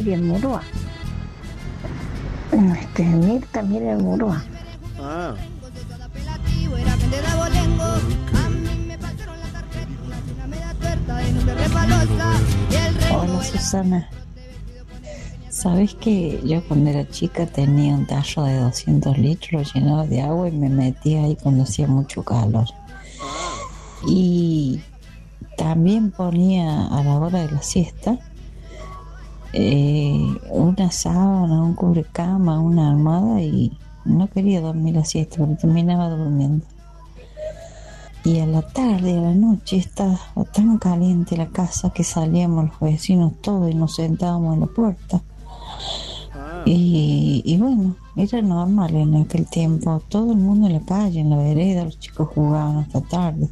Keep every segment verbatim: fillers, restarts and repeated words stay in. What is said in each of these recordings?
Miriam Murúa. Este, Mirta Miriam Murúa. Ah. Hola Susana. ¿Sabes que yo cuando era chica tenía un tarro de doscientos litros, lo llenaba de agua y me metía ahí cuando hacía mucho calor? Y también ponía a la hora de la siesta eh, una sábana, un cubrecama, una almohada, y no quería dormir la siesta porque terminaba durmiendo. Y a la tarde, a la noche, estaba tan caliente la casa que salíamos los vecinos todos y nos sentábamos en la puerta. Y, y bueno, era normal en aquel tiempo, todo el mundo en la calle, en la vereda, los chicos jugaban hasta tarde.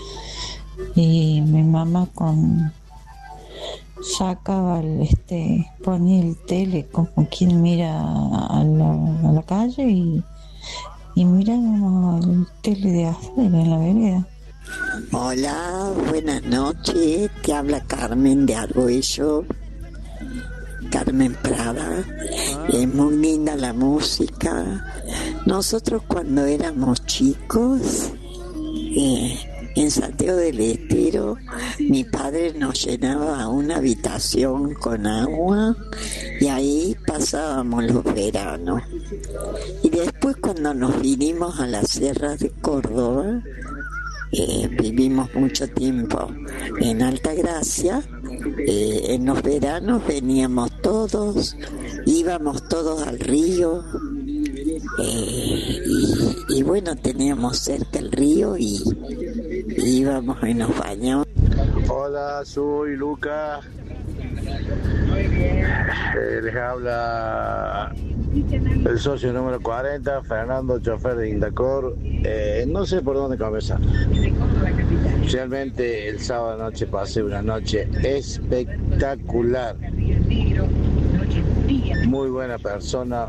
Y mi mamá con sacaba el, este, ponía el tele como quien mira a la, a la calle y, y mirábamos el tele de afuera en la vereda. Hola, buenas noches, te habla Carmen de Argüello, Carmen Prada. Es muy linda la música. Nosotros cuando éramos chicos, eh, en Santiago del Estero, mi padre nos llenaba una habitación con agua y ahí pasábamos los veranos. Y después cuando nos vinimos a la Sierra de Córdoba, eh, vivimos mucho tiempo en Altagracia. Eh, en los veranos veníamos todos, íbamos todos al río, eh, y, y bueno, teníamos cerca el río y, y íbamos y nos bañamos. Hola, soy Lucas. Eh, les habla el socio número cuarenta, Fernando, chofer de Indacor. Eh, no sé por dónde comenzar. Realmente el sábado noche pasé una noche espectacular. Muy buena persona,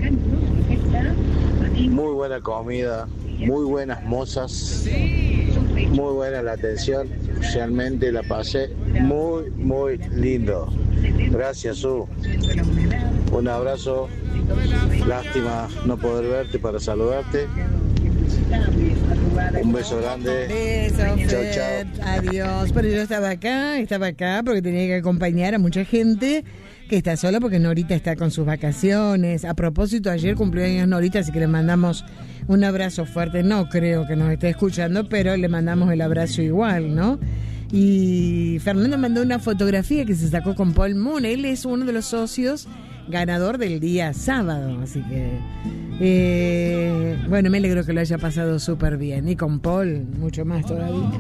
muy buena comida, muy buenas mozas, muy buena la atención. Realmente la pasé muy, muy lindo. Gracias, Su. Un abrazo. Lástima no poder verte para saludarte. Un beso grande. Beso, chao, Fred. chao. Adiós. Pero yo estaba acá, estaba acá porque tenía que acompañar a mucha gente que está sola porque Norita está con sus vacaciones. A propósito, ayer cumplió años Norita, así que le mandamos un abrazo fuerte. No creo que nos esté escuchando, pero le mandamos el abrazo igual, ¿no? Y Fernando mandó una fotografía que se sacó con Paul Moon. Él es uno de los socios ganador del día sábado, así que eh, bueno, me alegro que lo haya pasado súper bien, y con Paul mucho más todavía.